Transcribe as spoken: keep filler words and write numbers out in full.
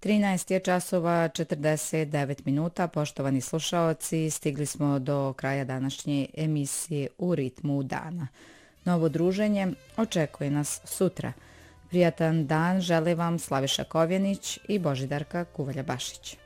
trinaest je časova četrdeset devet minuta. Poštovani slušaoci, stigli smo do kraja današnje emisije U ritmu dana. Novo druženje očekuje nas sutra. Prijatan dan žele vam Slaviša Kovjenić i Božidarka Kuvalja Bašić.